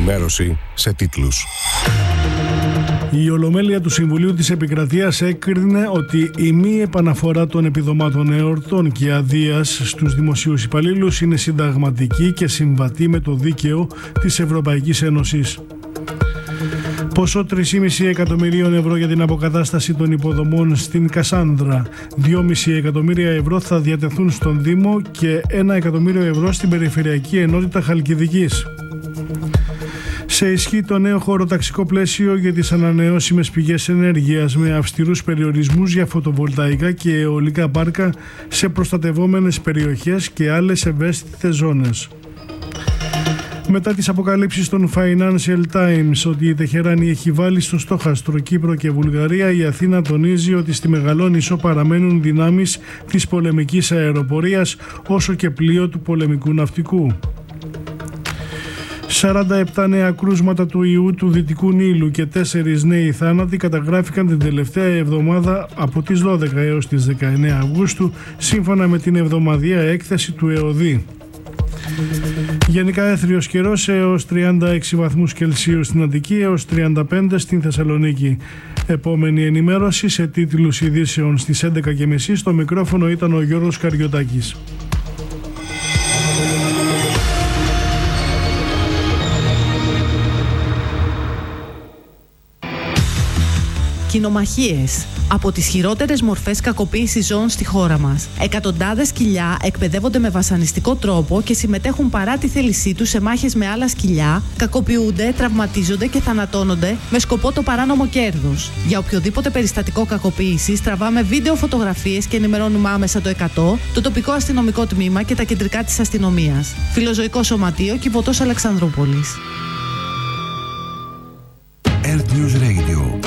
Ενημέρωση σε τίτλους. Η Ολομέλεια του Συμβουλίου της Επικρατείας έκρινε ότι η μη επαναφορά των επιδομάτων εορτών και αδείας στους δημοσίους υπαλλήλους είναι συνταγματική και με το δίκαιο της Ευρωπαϊκής Ένωσης. Ποσό 3,5 εκατομμυρίων ευρώ για την αποκατάσταση των υποδομών στην Κασάνδρα. 2,5 εκατομμύρια ευρώ θα διατεθούν στον Δήμο και 1 εκατομμύριο ευρώ στην Περιφερειακή Ενότητα Χαλκιδικής. Σε ισχύ το νέο χωροταξικό πλαίσιο για τις ανανεώσιμες πηγές ενέργειας με αυστηρούς περιορισμούς για φωτοβολταϊκά και αιωλικά πάρκα σε προστατευόμενες περιοχές και άλλες ευαίσθητες ζώνες. Μετά τις αποκαλύψεις των Financial Times ότι η Τεχεράνη έχει βάλει στο στόχαστρο Κύπρο και Βουλγαρία, η Αθήνα τονίζει ότι στη Μεγαλόνισσο παραμένουν δυνάμεις της πολεμικής αεροπορίας όσο και πλοίο του πολεμικού ναυτικού. 47 νέα κρούσματα του ιού του Δυτικού Νείλου και 4 νέοι θάνατοι καταγράφηκαν την τελευταία εβδομάδα από τις 12 έως τις 19 Αυγούστου, σύμφωνα με την εβδομαδιαία έκθεση του ΕΟΔΗ. Γενικά έθριος καιρός έως 36 βαθμούς Κελσίου στην Αττική, έως 35 στην Θεσσαλονίκη. Επόμενη ενημέρωση σε τίτλους ειδήσεων στις 11.30. Στο μικρόφωνο ήταν ο Γιώργος Καριωτάκης. Κοινομαχίες. Από τις χειρότερες μορφές κακοποίησης ζώων στη χώρα μας. Εκατοντάδες σκυλιά εκπαιδεύονται με βασανιστικό τρόπο και συμμετέχουν παρά τη θέλησή τους σε μάχες με άλλα σκυλιά, κακοποιούνται, τραυματίζονται και θανατώνονται με σκοπό το παράνομο κέρδος. Για οποιοδήποτε περιστατικό κακοποίησης τραβάμε βίντεο φωτογραφίες και ενημερώνουμε άμεσα το 100, το τοπικό αστυνομικό τμήμα και τα κεντρικά της αστυνομίας. Φιλοζωικό Σωματείο, Κιβωτός Αλεξανδρούπολης. Earth News Radio.